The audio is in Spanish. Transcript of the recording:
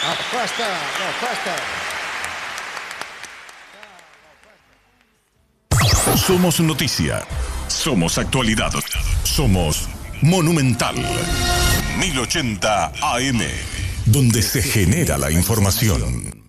Basta, no, basta. Somos noticia. Somos actualidad. Somos Monumental 1080 AM, donde se genera la información.